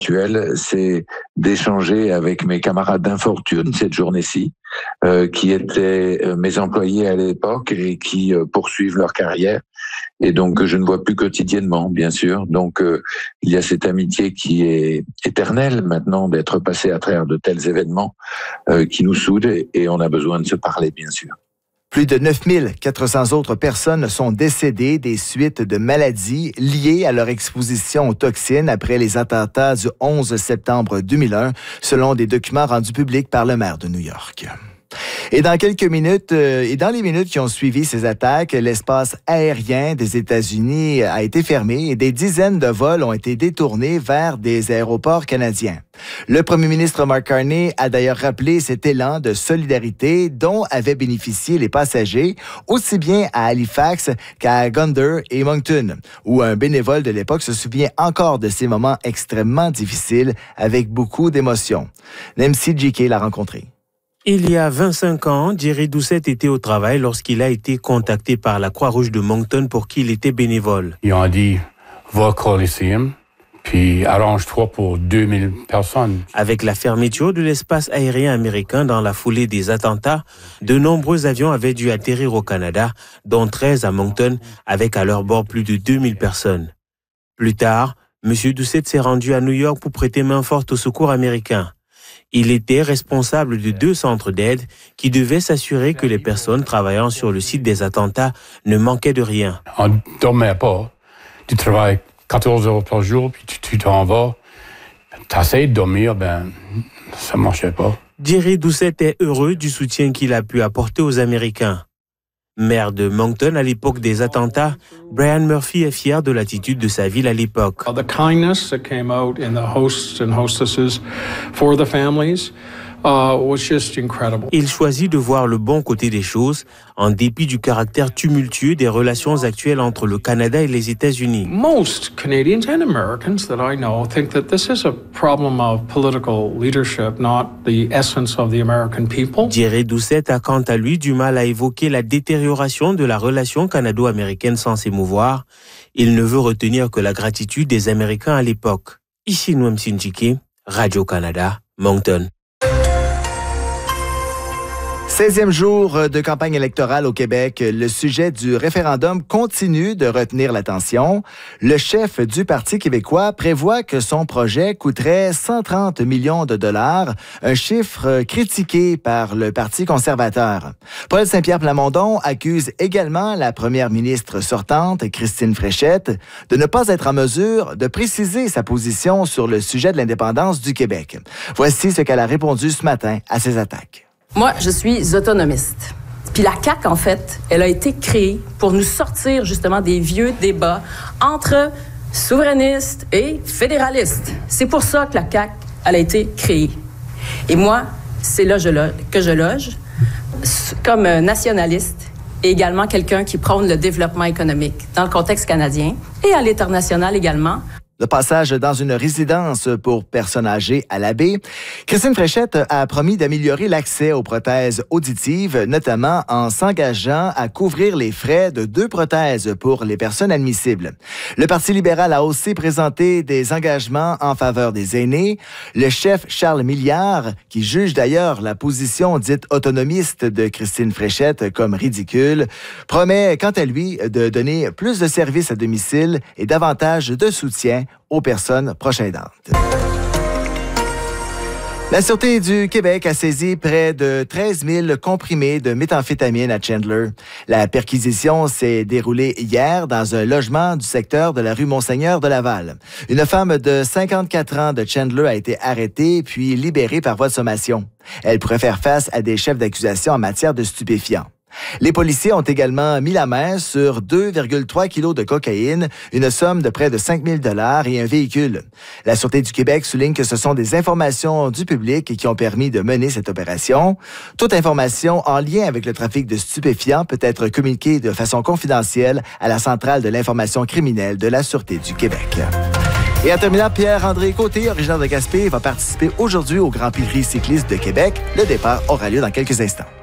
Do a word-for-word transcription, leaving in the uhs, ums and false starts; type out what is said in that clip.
C'est d'échanger avec mes camarades d'infortune cette journée-ci, euh, qui étaient mes employés à l'époque et qui euh, poursuivent leur carrière et donc que je ne vois plus quotidiennement, bien sûr. Donc euh, il y a cette amitié qui est éternelle maintenant d'être passé à travers de tels événements euh, qui nous soudent et on a besoin de se parler, bien sûr. Plus de neuf mille quatre cents autres personnes sont décédées des suites de maladies liées à leur exposition aux toxines après les attentats du onze septembre deux mille un, selon des documents rendus publics par le maire de New York. Et dans quelques minutes, euh, et dans les minutes qui ont suivi ces attaques, l'espace aérien des États-Unis a été fermé et des dizaines de vols ont été détournés vers des aéroports canadiens. Le premier ministre Mark Carney a d'ailleurs rappelé cet élan de solidarité dont avaient bénéficié les passagers, aussi bien à Halifax qu'à Gander et Moncton, où un bénévole de l'époque se souvient encore de ces moments extrêmement difficiles avec beaucoup d'émotion. Nancy J K l'a rencontré. Il y a vingt-cinq ans, Jerry Doucette était au travail lorsqu'il a été contacté par la Croix-Rouge de Moncton pour qui il était bénévole. Ils ont dit, va au Coliseum, puis arrange-toi pour deux mille personnes. Avec la fermeture de l'espace aérien américain dans la foulée des attentats, de nombreux avions avaient dû atterrir au Canada, dont treize à Moncton, avec à leur bord plus de deux mille personnes. Plus tard, M. Doucette s'est rendu à New York pour prêter main forte au secours américain. Il était responsable de deux centres d'aide qui devaient s'assurer que les personnes travaillant sur le site des attentats ne manquaient de rien. On ne dormait pas. Tu travailles quatorze heures par jour, puis tu t'en vas. Tu essaies de dormir, ben ça ne marchait pas. Jerry Doucette est heureux du soutien qu'il a pu apporter aux Américains. Maire de Moncton à l'époque des attentats, Brian Murphy est fier de l'attitude de sa ville à l'époque. The kindness that came out in the hosts and hostesses for the families uh, was just incredible. Il choisit de voir le bon côté des choses, en dépit du caractère tumultueux des relations actuelles entre le Canada et les États-Unis. Most Canadians and Americans that I know think that this is a problem of political leadership, not the essence of the American people. Jerry Doucette a quant à lui du mal à évoquer la détérioration de la relation canado-américaine sans s'émouvoir. Il ne veut retenir que la gratitude des Américains à l'époque. Ici Noam Sinjiki, Radio-Canada, Moncton. seizième jour de campagne électorale au Québec, le sujet du référendum continue de retenir l'attention. Le chef du Parti québécois prévoit que son projet coûterait cent trente millions de dollars, un chiffre critiqué par le Parti conservateur. Paul Saint-Pierre Plamondon accuse également la première ministre sortante, Christine Fréchette, de ne pas être en mesure de préciser sa position sur le sujet de l'indépendance du Québec. Voici ce qu'elle a répondu ce matin à ces attaques. Moi, je suis autonomiste. Puis la C A Q, en fait, elle a été créée pour nous sortir justement des vieux débats entre souverainistes et fédéralistes. C'est pour ça que la C A Q, elle a été créée. Et moi, c'est là que je loge, comme nationaliste et également quelqu'un qui prône le développement économique dans le contexte canadien et à l'international également. Le passage dans une résidence pour personnes âgées à la baie. Christine Fréchette a promis d'améliorer l'accès aux prothèses auditives, notamment en s'engageant à couvrir les frais de deux prothèses pour les personnes admissibles. Le Parti libéral a aussi présenté des engagements en faveur des aînés. Le chef Charles Milliard, qui juge d'ailleurs la position dite autonomiste de Christine Fréchette comme ridicule, promet quant à lui de donner plus de services à domicile et davantage de soutien aux personnes proches aidantes. La Sûreté du Québec a saisi près de treize mille comprimés de méthamphétamine à Chandler. La perquisition s'est déroulée hier dans un logement du secteur de la rue Monseigneur de Laval. Une femme de cinquante-quatre ans de Chandler a été arrêtée puis libérée par voie de sommation. Elle pourrait faire face à des chefs d'accusation en matière de stupéfiants. Les policiers ont également mis la main sur deux virgule trois kilos de cocaïne, une somme de près de cinq mille dollars et un véhicule. La Sûreté du Québec souligne que ce sont des informations du public qui ont permis de mener cette opération. Toute information en lien avec le trafic de stupéfiants peut être communiquée de façon confidentielle à la Centrale de l'information criminelle de la Sûreté du Québec. Et en terminant, Pierre-André Côté, originaire de Gaspé, va participer aujourd'hui au Grand Prix cycliste de Québec. Le départ aura lieu dans quelques instants.